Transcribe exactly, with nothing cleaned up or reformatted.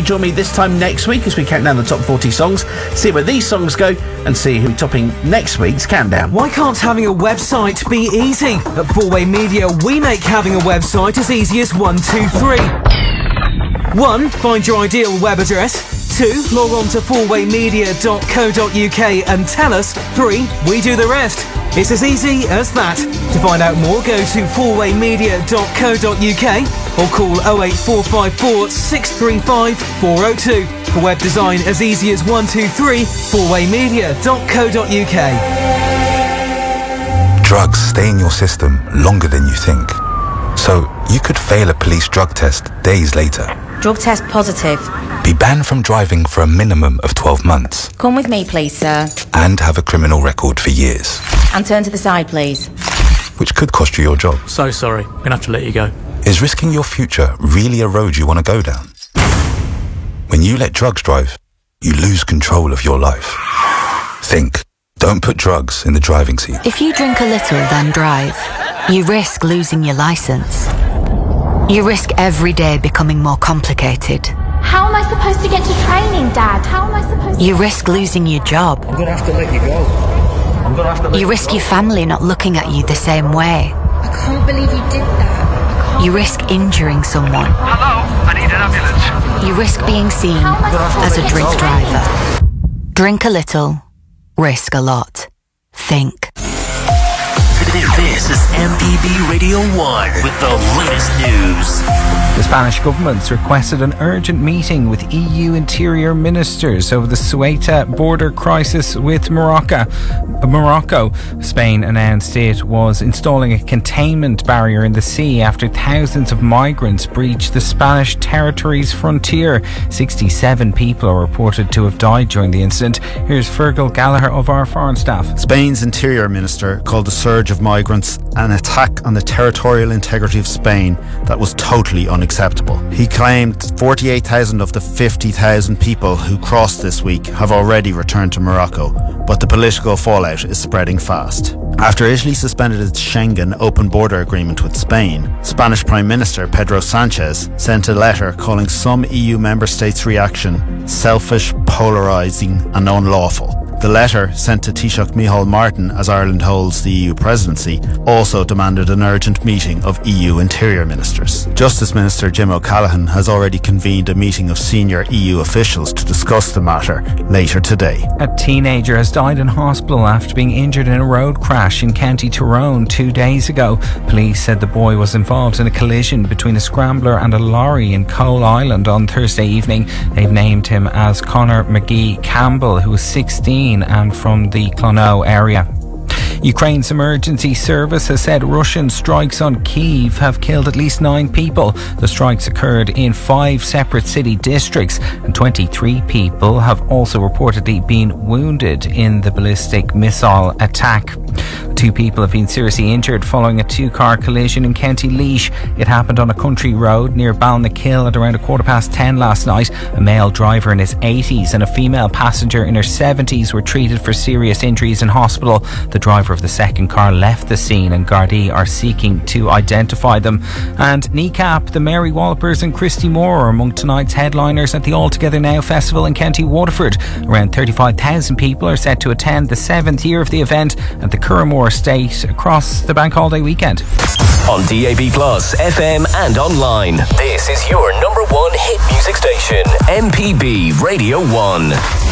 join me this time next week as we count down the top forty songs, see where these songs go, and see who's topping next week's countdown. Why can't having a website be easy? At Four Way Media, we make having a website as easy as one, two, three. One, find your ideal web address. Two, log on to four way media dot co dot uk and tell us. Three, we do the rest. It's as easy as that. To find out more, go to four way media dot co dot uk or call oh eight four five four, six three five, four oh two. For web design as easy as one, two, three, four way media dot co dot uk. Drugs stay in your system longer than you think. So you could fail a police drug test days later. Drug test positive. Be banned from driving for a minimum of twelve months. Come with me, please, sir. And have a criminal record for years. And turn to the side, please. Which could cost you your job. So sorry, I'm gonna have to let you go. Is risking your future really a road you want to go down? When you let drugs drive, you lose control of your life. Think. Don't put drugs in the driving seat. If you drink a little, then drive, you risk losing your license. You risk every day becoming more complicated. How am I supposed to get to training, Dad? How am I supposed to... You risk losing your job. I'm gonna have to let you go. I'm gonna have to let You risk your family not looking at you the same way. I can't believe you did that. You risk injuring someone. Hello, I need an ambulance. You risk being seen as a drink driver. Drink a little, risk a lot. Think. This is M P B Radio one with the latest news. The Spanish government's requested an urgent meeting with E U interior ministers over the Ceuta border crisis with Morocco. Morocco. Spain announced it was installing a containment barrier in the sea after thousands of migrants breached the Spanish territory's frontier. sixty-seven people are reported to have died during the incident. Here's Fergal Gallagher of our foreign staff. Spain's interior minister called the surge of migrants an attack on the territorial integrity of Spain that was totally unacceptable. He claimed forty-eight thousand of the fifty thousand people who crossed this week have already returned to Morocco, but the political fallout is spreading fast. After Italy suspended its Schengen open border agreement with Spain, Spanish Prime Minister Pedro Sanchez sent a letter calling some E U member states' reaction selfish, polarising and unlawful. The letter, sent to Taoiseach Micheál Martin as Ireland holds the E U presidency, also demanded an urgent meeting of E U interior ministers. Justice Minister Jim O'Callaghan has already convened a meeting of senior E U officials to discuss the matter later today. A teenager has died in hospital after being injured in a road crash in County Tyrone two days ago. Police said the boy was involved in a collision between a scrambler and a lorry in Coal Island on Thursday evening. They've named him as Conor McGee Campbell, who was sixteen and from the Clonau area. Ukraine's emergency service has said Russian strikes on Kyiv have killed at least nine people. The strikes occurred in five separate city districts, and twenty-three people have also reportedly been wounded in the ballistic missile attack. Two people have been seriously injured following a two-car collision in County Laois. It happened on a country road near Balnakill at around a quarter past ten last night. A male driver in his eighties and a female passenger in her seventies were treated for serious injuries in hospital. The driver of the second car left the scene and Gardaí are seeking to identify them. And Kneecap, the Mary Wallopers and Christy Moore are among tonight's headliners at the All Together Now Festival in County Waterford. Around thirty-five thousand people are set to attend the seventh year of the event at the Curramore Estate across the bank holiday weekend. On D A B Plus, F M and online. This is your number one hit music station, M P B Radio one.